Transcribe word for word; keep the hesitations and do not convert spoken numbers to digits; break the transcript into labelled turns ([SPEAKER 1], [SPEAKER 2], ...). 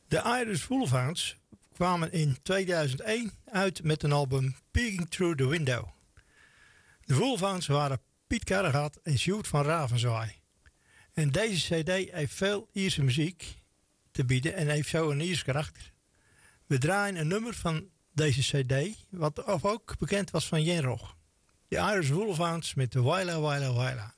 [SPEAKER 1] De Irish Wolfhounds kwamen in tweeduizend één uit met een album Peeking Through the Window. De Wolfhounds waren Piet Karregat en Sjoerd van Ravenzwaai. En deze cd heeft veel Ierse muziek te bieden en heeft zo een Iers karakter. We draaien een nummer van deze cd, wat ook bekend was van Jen Rog. De Irish Wolfhounds met de Waila Waila Waila.